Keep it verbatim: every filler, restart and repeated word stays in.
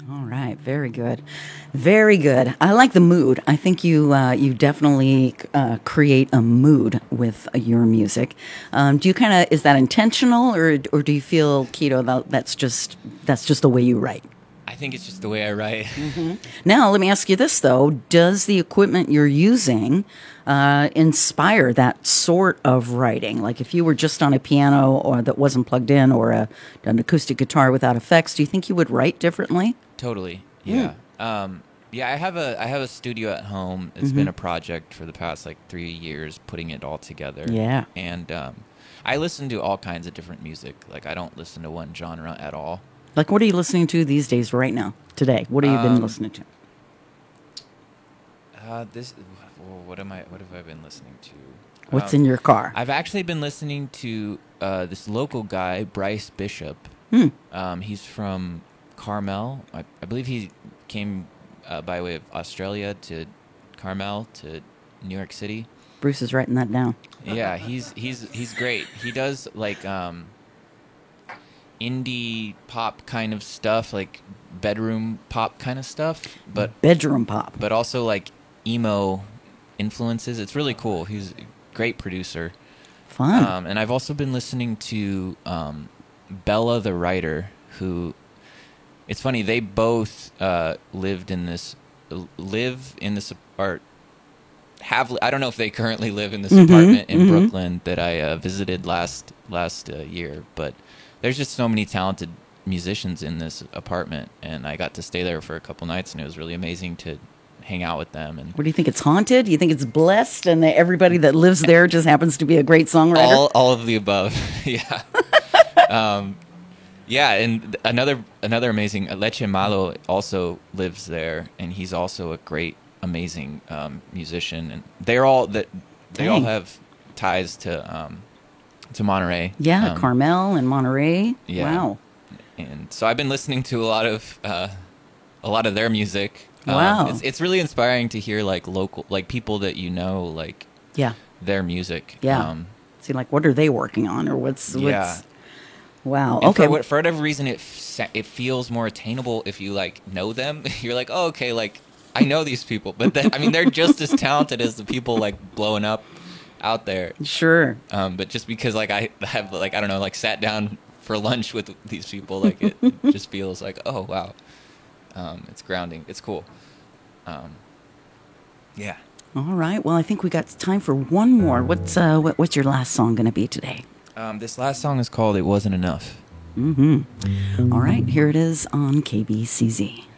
All right, very good, very good. I like the mood. I think you uh, you definitely uh, create a mood with uh, your music. Um, do you kind of is that intentional, or or do you feel, Keto, that that's just that's just the way you write? I think it's just the way I write. Mm-hmm. Now, let me ask you this though: does the equipment you're using uh, inspire that sort of writing? Like, if you were just on a piano or that wasn't plugged in, or a, an acoustic guitar without effects, do you think you would write differently? Totally. Yeah. Mm. Um, yeah, I have a I have a studio at home. It's mm-hmm. been a project for the past like three years, putting it all together. Yeah. And um, I listen to all kinds of different music. Like, I don't listen to one genre at all. Like, what are you listening to these days, right now, today? What have you um, been listening to? Uh, this. Well, what am I? What have I been listening to? What's um, in your car? I've actually been listening to uh, this local guy, Bryce Bishop. Hmm. Um, he's from Carmel. I, I believe he came uh, by way of Australia to Carmel to New York City. Bruce is writing that down. Yeah, he's he's he's great. He does like um, indie pop kind of stuff, like bedroom pop kind of stuff, but bedroom pop, but also like emo influences. It's really cool. He's a great producer. Fun. Um, and I've also been listening to um, Bella the Writer, who. It's funny, they both uh, lived in this, live in this, or have, I don't know if they currently live in this mm-hmm, apartment in mm-hmm. Brooklyn that I uh, visited last last uh, year, but there's just so many talented musicians in this apartment, and I got to stay there for a couple nights, and it was really amazing to hang out with them. And what do you think, it's haunted? Do you think it's blessed, and that everybody that lives there just happens to be a great songwriter? All, all of the above, yeah. um Yeah, and another another amazing Leche Malo also lives there, and he's also a great, amazing um, musician. And they're all that they Dang. all have ties to um, to Monterey. Yeah, um, Carmel and Monterey. Yeah. Wow. And so I've been listening to a lot of uh, a lot of their music. Wow. Um, it's it's really inspiring to hear like local, like people that you know, like yeah, their music. Yeah. Um, See, like, what are they working on, or what's what's. Yeah. Wow. And okay. For, for whatever reason, it f- it feels more attainable if you like know them. You're like, oh, okay, like I know these people, but then, I mean, they're just as talented as the people like blowing up out there. Sure. Um, but just because like I have like I don't know like sat down for lunch with these people, like it just feels like, oh wow, um, it's grounding. It's cool. Um, yeah. All right. Well, I think we got time for one more. What's uh, what, what's your last song going to be today? Um, this last song is called "It Wasn't Enough." Mm-hmm. All right, here it is on K B C Z.